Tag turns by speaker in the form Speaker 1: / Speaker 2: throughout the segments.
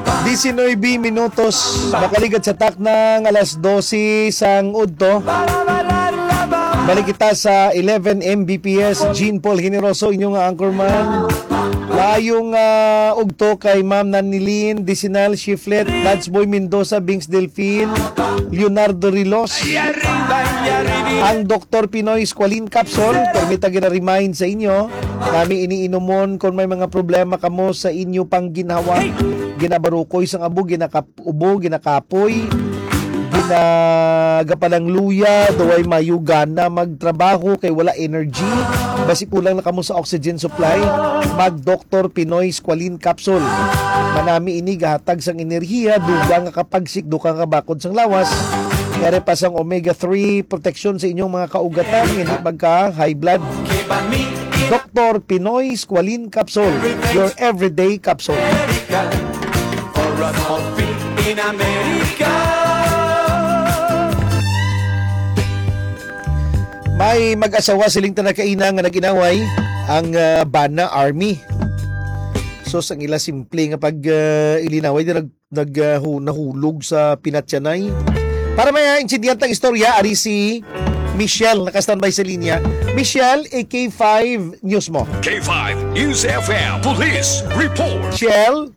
Speaker 1: 19 minutos makaligad sa tak ng alas 12 sang udto. Balik kita sa 11 Mbps. Jean Paul Generoso, inyong anchorman. Layong ugto kay Ma'am Nanilin Disinal Shiflet, Lads Boy Mendoza, Bings Delfin, Leonardo Rilos, ang Dr. Pinoy Squalene Capsule. Permita gina-remind sa inyo, kami iniinomon kung may mga problema kamo sa inyo pang ginawa. Ginabarukoy sang abo, ginakapubo, ginakapoy, ginagapalang luya, daway mayugan na magtrabaho kay wala energy, basi kulang na kamo sa oxygen supply, mag Dr. Pinoy Squalene Capsule. Manami ini gahatag sang enerhiya, duga nga kapagsik, duka nga bakod sang lawas, ngare pa sang omega-3 protection sa inyong mga kaugatan, hindi magka high blood. Dr. Pinoy Squalene Capsule, your everyday capsule. In America. May mag-asawa siling tanakaina nga naginaway ang Bana Army. So sang ila simple nga pag ilinaway nahulog sa Pinatyanay. Para may insidente ang istorya, ari si Michelle nakastandby sa linya. Michelle, AK5 News mo.
Speaker 2: K5 News FM Police Report.
Speaker 1: Michelle,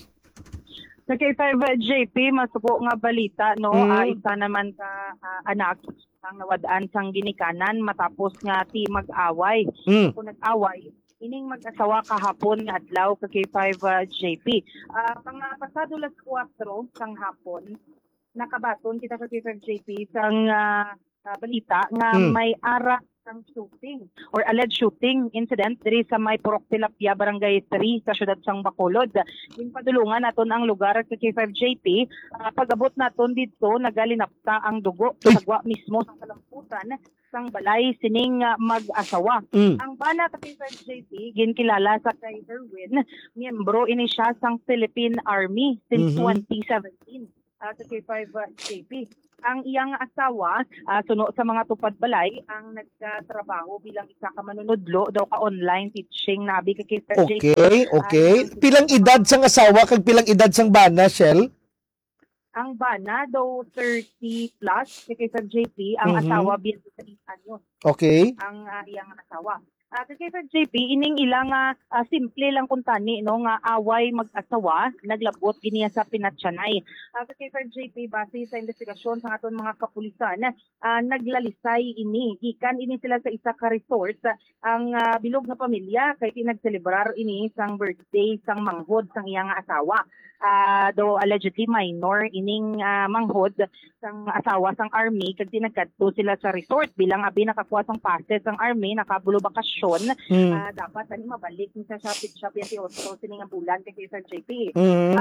Speaker 3: sa K5 JP, masuko nga balita, no? Isa naman ka anak ang nawadaan sang ginikanan matapos nga ti mag-away. Kung nag-away, ining mag-asawa kahapon nga adlaw sa K5 JP. Pasado las 4 sang hapon, nakabaton kita sa K5 JP sang balita nga may ara sang shooting or alleged shooting incident diri sa may Purok Tilapia, Barangay 3 sa siyudad sang Bacolod. Yung padulungan naton ang lugar sa K5JP, pag-abot naton dito nagalinapta ang dugo sa sagwa mismo sa kalamputan sang balay sining mag-asawa. Ang bana sa K5JP ginkilala sa kay Erwin, miyembro ini siya sang Philippine Army since 2017 sa K5JP. Ang iyang asawa, suno sa mga tupad balay, ang nagtrabaho bilang isa ka manunudlo daw ka online teaching nabi kay K5JP.
Speaker 1: Okay. Pilang edad sang asawa kag pilang edad sang bana, Shell?
Speaker 3: Ang bana daw 30 plus kay K5JP, ang asawa 26 anyos.
Speaker 1: Okay.
Speaker 3: Ang iyang asawa. Kay K5JP, ining ilang simple lang kung tani, no, nga away mag-asawa, naglabot giniya sa Pinatyanay. Kay K5JP, base sa investigasyon sa aton mga kapulisan, naglalisay ini. Ikan ini sila sa isa ka resort. Ang bilog na pamilya, kay pinagselebrar ini sang birthday, sang manghod, sang iyang asawa. Though allegedly minor, ining manghod sang asawa sang army, kag tinagkadto sila sa resort bilang abi nakakuha sang passes sang army, nakabulo bakasyon, dapat ani mabalik ni sa shop 28 sining nga bulan kay Sir JP.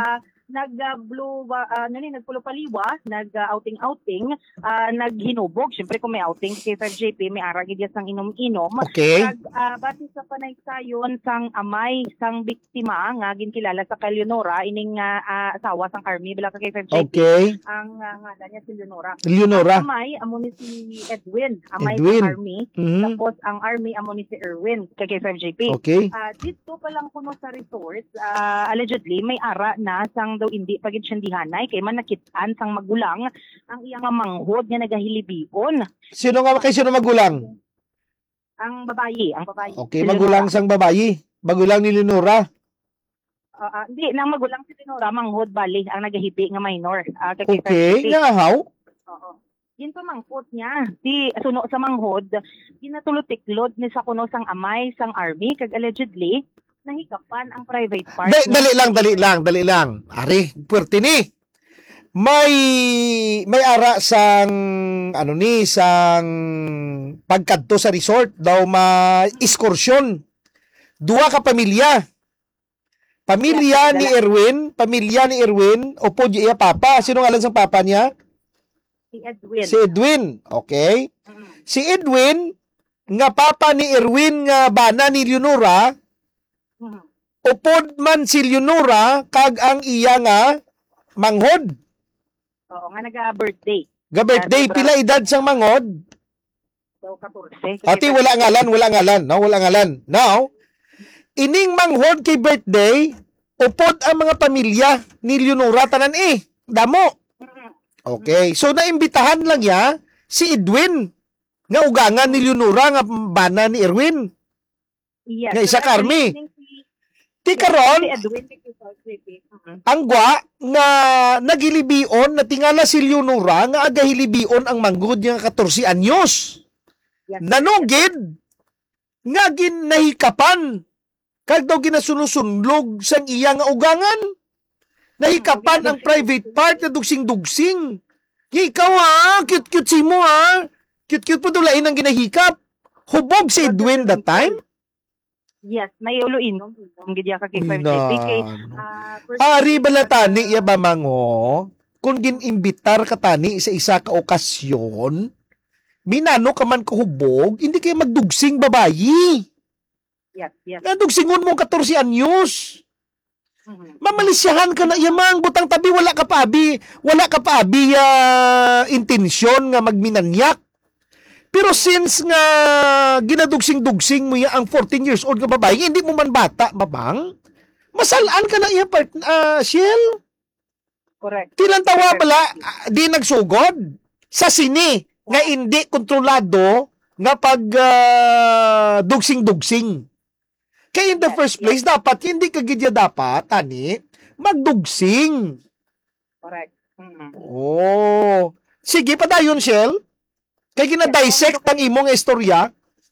Speaker 3: Nagpulo paliwa, nag-outing, naghinubog. Siyempre kung may outing kay Sir JP, may ara gid sang inom-inom.
Speaker 1: Okay.
Speaker 3: Base sa panaysayon sang amay sang biktima nga ginkilala sa kay Leonora, ining asawa sang army bilang kay Sir JP.
Speaker 1: Okay.
Speaker 3: Ang ngalan niya si Leonora.
Speaker 1: Leonora.
Speaker 3: Ang amay amo ni si Edwin, amay
Speaker 1: Edwin.
Speaker 3: sa army. Tapos ang army amo ni si Erwin kay Sir JP.
Speaker 1: Okay.
Speaker 3: Dito pa lang kuno sa resort, allegedly may ara na sang daw hindi pagid siyang kay man nakitaan sang magulang ang iyang manghod nga nagahilibion.
Speaker 1: Sino magulang?
Speaker 3: Ang babayi.
Speaker 1: Okay,
Speaker 3: si
Speaker 1: magulang
Speaker 3: Leonora.
Speaker 1: sang babayi. Magulang ni Leonora.
Speaker 3: Hindi, nang magulang si Leonora, manghod bali ang nagahibi nga minor. Kay
Speaker 1: Okay, nga how?
Speaker 3: Oo. Yun pa mangkot niya. Si suno sa manghod, ginatulot-tiklod ni sa kuno sang amay sang army kag allegedly nahikapan ang private part.
Speaker 1: Dali lang. Ari, puwerte ni. May ara sang sang pagkadto sa resort daw ma-ekskursyon. Duha ka pamilya. Pamilya ni Erwin, opo di iya papa. Sino ngalan sang papa niya?
Speaker 3: Si
Speaker 1: Si Edwin. Okay. Si Edwin nga papa ni Erwin nga bana ni Leonora, upod man si Leonora kag ang iya nga manghod.
Speaker 3: Oo, nga naga-birthday.
Speaker 1: Ga-birthday, pila edad sang manghod?
Speaker 3: So, 14.
Speaker 1: Ati, wala ngalan. No, wala ngalan. Now, ining manghod kay birthday, upod ang mga pamilya ni Leonora tanan damo. Okay, so naimbitahan lang ya si Edwin nga ugangan ni Leonora nga bana ni Erwin.
Speaker 3: Yes.
Speaker 1: Nga isa ka, Army. Ti
Speaker 3: Si
Speaker 1: karon
Speaker 3: Edwin,
Speaker 1: ang gwa nga nagilibion na tingala si Leonora nga agahilibion ang manggod nga 14 anyos.
Speaker 3: Yes.
Speaker 1: Nanugid nga ginahikapan kag daw ginasunusunlog sang iya nga ugangan. Nahikapan ang private part na dugsing-dugsing. Ikaw cute-cute si mo Cute-cute po lain ang ginahikap. Hubog si Edwin that time.
Speaker 3: Yes, may uluin. Ang gidya ka kay 5JP. Kay,
Speaker 1: Ari balatani ya ba mango? Kung ginimbitar ka tani sa isa ka okasyon, minano ka man kahubog, hindi kayo magdugsing babayi.
Speaker 3: yes.
Speaker 1: Nadugsingon mo 14 anyos.
Speaker 3: Mhm.
Speaker 1: Mamalisyahan ka na yamang butang tabi wala ka pa abi intensyon nga magminanyak. Pero since nga ginadugsing-dugsing mo ya ang 14 years old nga babae, hindi mo man bata, babang, masalaan ka na iya part, Shell.
Speaker 3: Correct.
Speaker 1: Tilantawa bala, di nagsugod sa sini nga hindi kontrolado nga pag dugsing-dugsing. Kaya in the first place, dapat, hindi ka gidya dapat, magdugsing.
Speaker 3: Correct. Mhm.
Speaker 1: Oh. Sige, padayon, Shell. Kaya gina-dissect ang imong istorya.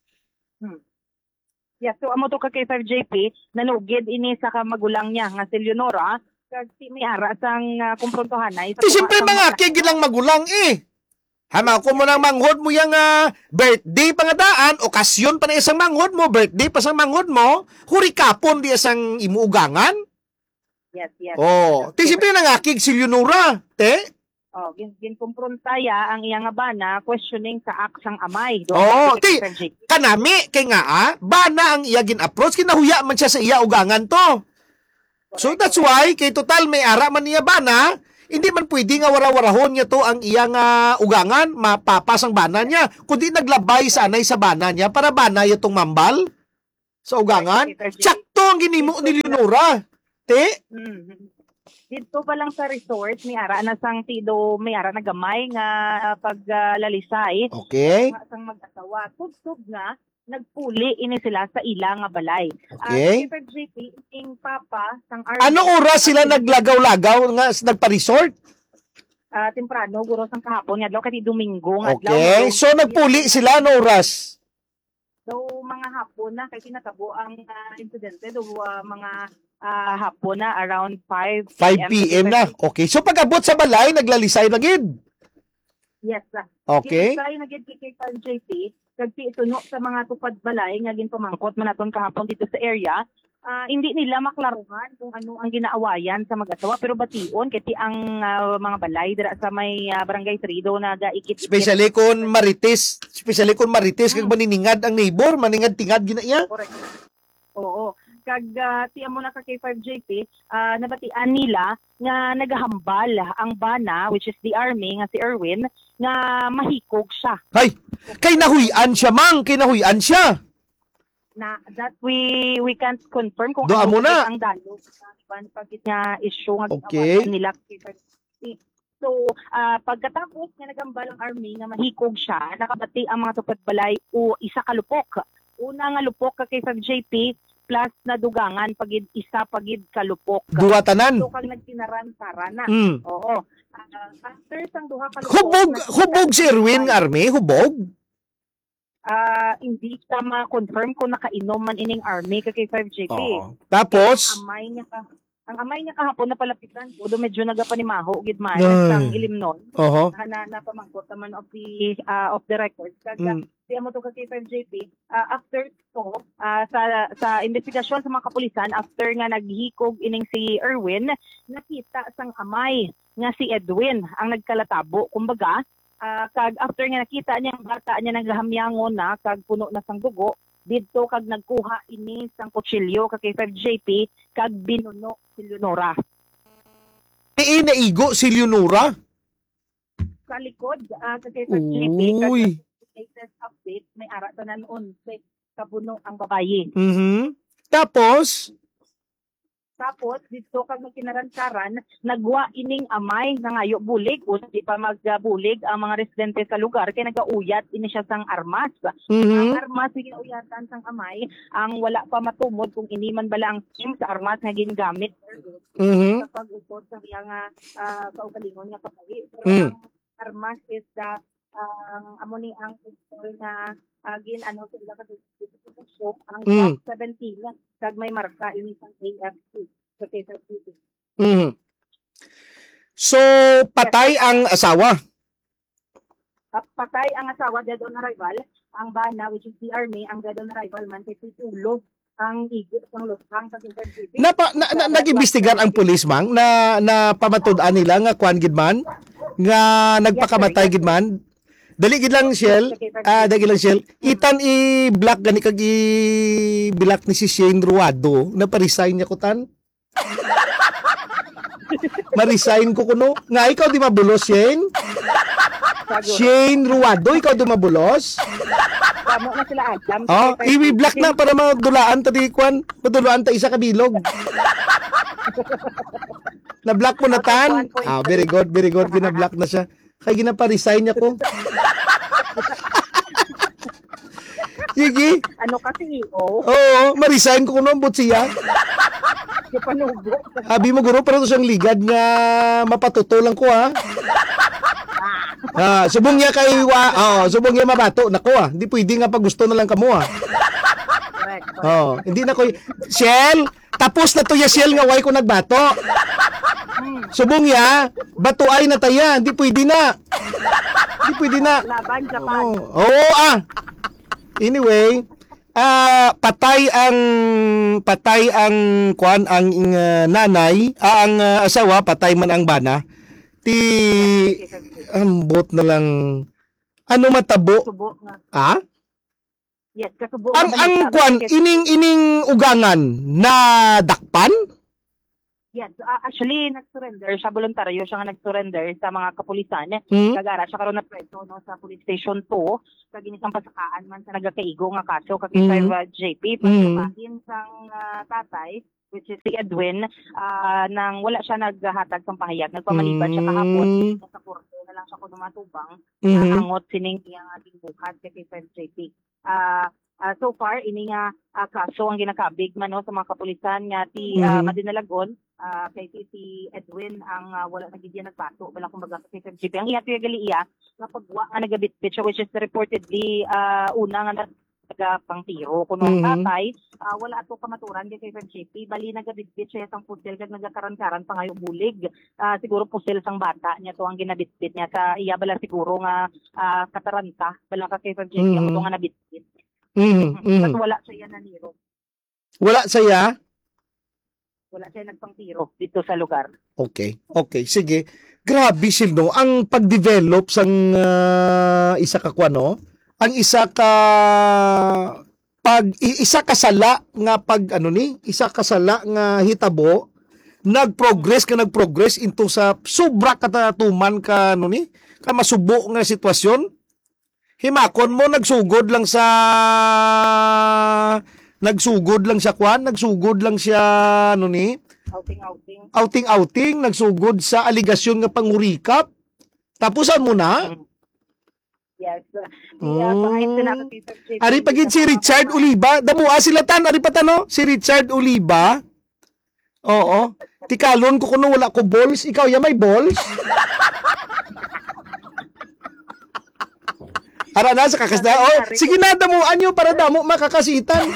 Speaker 3: Yes, so amo to ka kay 5JP, nanugid ini sa magulang niya nga si Leonora, kag si Miara sang kumprontohanay.
Speaker 1: Di siyempre mga kaya gilang magulang Hama ko mo nang manghod mo yung birthday pa nga daan, okasyon pa na isang manghod mo, birthday pa sa manghod mo, hurikapon di isang imuugangan.
Speaker 3: Yes.
Speaker 1: Oh, di siyempre nangakig si Leonora, te?
Speaker 3: Oh, ginkumprontaya ang iyang bana questioning sa aksang amay.
Speaker 1: Ti kanami kay nga bana ang iya gin-approach kinahuya man siya sa iya ugangan to. So that's why kay total may ara man niya bana, hindi man pwede nga wara-warahon niya to ang iya nga ugangan, mapapas ang bana niya. Kundi naglabay sanay sa bana niya para bana itong mambal sa ugangan. Sakto ang ginimo ni Leonora. Te?
Speaker 3: Dito pa lang sa resort, may ara na sang tido, may ara na gamay nga paglalisay.
Speaker 1: Okay.
Speaker 3: Sang mag-asawa. Tugtog na, nagpuli ini sila sa ila nga balay.
Speaker 1: Okay.
Speaker 3: Si JP, ing papa, sang
Speaker 1: Ano oras sila naglagaw-lagaw nga nagpa-resort?
Speaker 3: temprano, guro sang kahapon, nga daw kati Domingo. Nga
Speaker 1: Okay. So nagpuli sila ano oras?
Speaker 3: daw mga hapon na, kay tinatabo ang insidente, daw mga hapon na, around 5
Speaker 1: 5 p.m. na. Okay. So pag-abot sa balay, naglalisay na gid.
Speaker 3: Yes.
Speaker 1: Okay.
Speaker 3: Ginasay na gid kay JP, kagti ituno sa mga tupad balay nga ginpamangkot man naton kahapon dito sa area. Hindi nila maklaruhan kung ano ang ginaawayan sa mag-asawa, pero bation kiti ang mga balay dira sa may barangay Trido na gaikit.
Speaker 1: Especially kung marites kag maniningad ang neighbor, maningad tingad gina iya.
Speaker 3: Correct. Oo. Kag tiyan mo na ka kay 5JP, nabatian nila nga nagahambal ang bana, which is the army nga si Erwin, nga mahikog siya.
Speaker 1: Hay, kay nahuyan siya mang, kay nahuyan siya.
Speaker 3: Na that we can't confirm kung
Speaker 1: Doa mo na.
Speaker 3: ang dalo sa pagit nga issue nga
Speaker 1: Okay.
Speaker 3: ginawa nila kay 5JP. So, pagkatapos nga nagambal ang army nga mahikog siya, nakabati ang mga tupad balay o isa ka lupok. Una nga lupok ka kay 5JP plus na dugangan pagid isa pagid kalupok.
Speaker 1: Duwa tanan.
Speaker 3: So kag nagtinaran-tara na. Oo. After sang duha ka lupok,
Speaker 1: Hubog si Erwin nga army, hubog.
Speaker 3: hindi ka ma-confirm kung nakainom man ining army kay 5JP.
Speaker 1: Oo. Tapos,
Speaker 3: Ang amay niya kahapon na palapitan ko, do medyo nagapanimaho gid man
Speaker 1: Ay.
Speaker 3: sang ilimnon.
Speaker 1: oho.
Speaker 3: Na pamangkot naman of the record. Kaya siya mo to kay 5JP, after to, sa investigasyon sa mga kapulisan, after nga naghikog ining si Erwin, nakita sang amay nga si Edwin ang nagkalatabo. Kumbaga, kag after nga nakita niya ang bata niya naghamyangon na, kag puno na sang dugo, dito kag nagkuha ini sang kutsilyo kay 5JP, kag binuno si Leonora.
Speaker 1: Naigo si Leonora.
Speaker 3: Sa likod, kay 5JP,
Speaker 1: Uy.
Speaker 3: latest update, may ara tanan on kabuno ang babayi.
Speaker 1: Tapos,
Speaker 3: Tapos dito kag kinaransaran nagwa ining amay nga ngayo bulig o di pa magbulig ang mga residente sa lugar kay nagauyat ini siya sang armas. Ang armas nga uyatan sang amay ang wala pa matumod kung ini man bala ang team sa armas nga gingamit sa pag-upod sa iyang kaugalingon nga pagkawi. Pero ang armas is the amo ni ang pistol na ano sila kasi ang Glock 17 kag may marka ini sang AFC sa Quezon City.
Speaker 1: So, patay ang asawa.
Speaker 3: Patay ang asawa dead on arrival, ang bana which is the army ang dead on arrival man kay tulog ang igit sang lutang sa Quezon City.
Speaker 1: Nag-imbestigar ang pulis mang na pamatud-an nila nga kuan gid man nga nagpakamatay gid man. Dali gid lang Shell. Dali lang Shell. Itan i-block gani kag i-block ni si Shane Ruado na pa-resign niya ko tan. Ma-resign ko kuno. Nga ikaw di mabulos Shane? Shane Ruado, ikaw di mabulos?
Speaker 3: Kamo na sila Adam.
Speaker 1: I-block na para madulaan ta di kwan. Madulaan ta isa ka bilog. Na-block mo na tan? Very good, very good. Bina-block na siya. Kaya ginapa-resign niya ko. Sige.
Speaker 3: Ano kasi
Speaker 1: Oo, ma-resign ko kuno ambot siya.
Speaker 3: si Panugo.
Speaker 1: Habi mo guro para to siyang ligad nga mapatutulang ko ha. Subong niya kay subong niya mabato nako Hindi pwede nga pag gusto na lang kamo
Speaker 3: Correct.
Speaker 1: Hindi na ko Shell, tapos na to ya Shell nga way ko nagbato. Subong ya, batuay na taya, hindi pwede na. Hindi pwede na.
Speaker 3: Laban Japan.
Speaker 1: Anyway, patay ang kuan ang nanay, ang asawa patay man ang bana. Ambot na lang ano matabo.
Speaker 3: Kasubo nga. Yes, kasubo.
Speaker 1: Ang kuan ining ugangan na dakpan?
Speaker 3: Yes, actually nag-surrender siya, voluntaryo siya nga nag-surrender sa mga kapulisan. Kagara siya karon na preso no sa police station 2 kag inisang pasakaan man sa nagakaigo nga kaso kag JP pagkahin sang tatay which is si Edwin nang wala siya naghatag sang pahayag, nagpamaliban siya kahapon sa korte na lang siya kuno matubang hangot sining iyang ating bukas kay JP. So far ini nga kaso ang ginakabig man no sa mga kapulisan nga ti Madinalagon kay si Edwin ang wala na gid nagpato wala kumbaga kay JP ang iya gali iya nga pagwa nga nagabitbit siya which is reportedly una nga pang tiro kuno tatay wala ato kamaturan kay JP bali nagabitbit siya sang pusil kag nagakaran-karan pa ngayo bulig siguro pusil sang bata niya to ang ginabitbit niya sa iya bala siguro nga kataranta bala ka kay JP ang to nga nabitbit. But wala siya naniro.
Speaker 1: Wala siya
Speaker 3: nagpangtiro dito sa lugar.
Speaker 1: Okay, sige. Grabe no ang pag-develop sang isa ka kuano, ang isa ka isa kasala nga isa kasala nga hitabo nag-progress into sa sobra katatuman ka ka masubo nga sitwasyon. Himakon mo nagsugod lang siya outing nagsugod sa aligasyon nga pangurikap. Tapusan mo na?
Speaker 3: Yes.
Speaker 1: Ari pagid si Richard Oliva, damuha sila ari patano si Richard Oliva. Oo. Tikalon ko kuno wala ko balls, ikaw ya may balls? Ara na sa kakasda. Sige na, damuan nyo para damo makakasitan.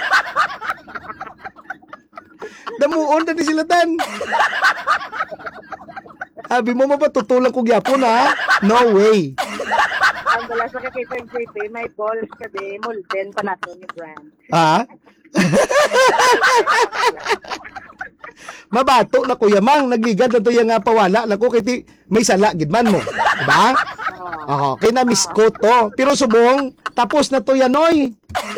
Speaker 1: Damuon na sila tan. Habi mo mapatutulang ko gyapon ha? No way.
Speaker 3: Ang bala sa kay JP, may balls ka de, molten pa nato ni brand.
Speaker 1: Mabato na kuya mang, nagligad na to yung nga pawala. Lako kiti may sala, gidman mo. Diba? Kaya na-miss ko to. Pero subong, tapos na to yanoy.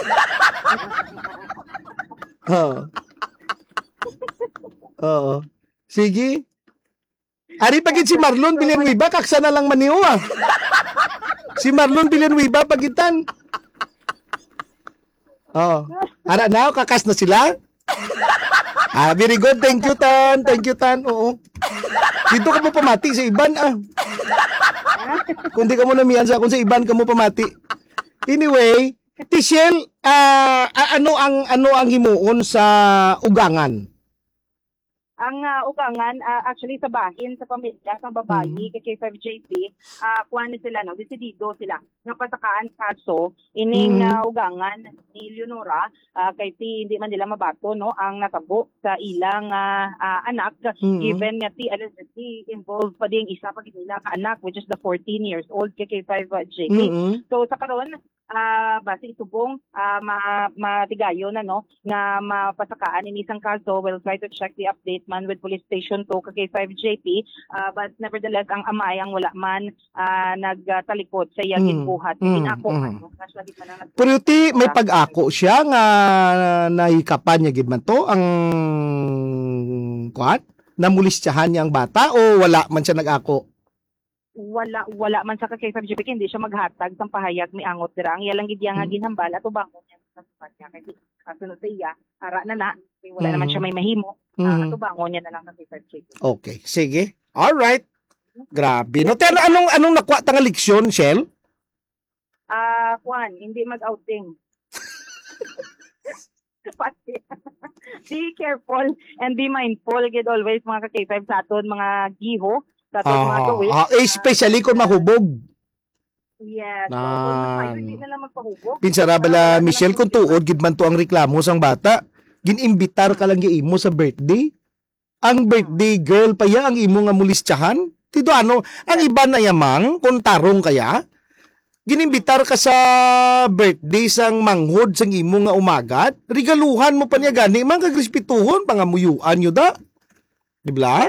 Speaker 1: Sige. Ari pagit si Marlon Villanueva, kaksa na lang maniho Si Marlon Villanueva pagitan. Ara na, kakas na sila. Very good. Thank you, Tan. Thank you, Tan. Oo. Dito ka mo pamati sa iban, Kung di ka mo namiyan sa kung sa iban ka mo pamati. Anyway, Tishel, ano ang himuon sa ugangan?
Speaker 3: Ang ugangan, actually sa bahin, sa pamilya, sa babae, kay K5JP, kuha na sila, no? Desidido sila. Napatakaan kaso, ining ugangan ni Leonora, kay ti hindi man nila mabato, no? Ang natabo sa ilang anak, given nga ti involved pa din isa pa nila ka anak, which is the 14 years old kay K5JP. So sa karon, base itubong matigayo na, no? Nga mapatakaan in isang kaso, we'll try to check the update man with Police Station 2 kay 5JP, but nevertheless ang amay ang wala man nagtalikod sa iyang ginbuhat. Ginako man.
Speaker 1: Pero ti may pag-ako siya nga nahikapan niya gid man to ang kuan? Namulistyahan niya ang bata o wala man siya nag-ako?
Speaker 3: Wala man sa kay 5JP, hindi siya maghatag sang pahayag mi angot dira. Ang ilang gid nga ginhambal ato bangon niya sa kanya kay kasunod sa iya ara na wala naman siya may mahimo. Ato bangon niya na lang sa 5JP.
Speaker 1: Okay, sige. All right. Grabe. No, pero anong nakuha tang leksyon, Shell?
Speaker 3: Juan, hindi mag-outing. Be careful and be mindful. Get always mga ka-K5 sa aton mga giho, sa aton mga gawin.
Speaker 1: Especially kung mahubog.
Speaker 3: Yes. So, hindi na lang magpahubog.
Speaker 1: Pinsara bala, Michelle, kung tuod, gid man to ang reklamo sang bata. Ginimbitar ka lang imo sa birthday. Ang birthday girl pa ya ang imo nga mulistyahan. Tito ano, ang iba na yamang, kung tarong kaya, ginimbitar ka sa birthday sang manghod sang imo nga umagat, regaluhan mo pa niya gani, mga kagrispituhon, pangamuyuan nyo da. Di ba?